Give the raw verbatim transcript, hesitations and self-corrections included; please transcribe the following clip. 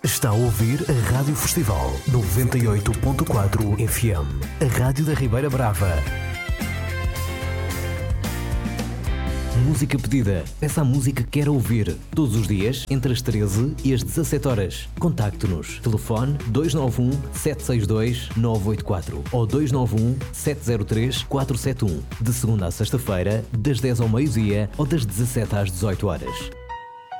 Está a ouvir a Rádio Festival noventa e oito ponto quatro F M, a rádio da Ribeira Brava. Música pedida. Peça a música que quer ouvir. Todos os dias, entre as treze e as dezassete horas. Contacte-nos. Telefone dois nove um, sete seis dois, nove oito quatro ou dois nove um, sete zero três, quatro sete um. De segunda a sexta-feira, das dez ao meio-dia ou das dezassete às dezoito horas.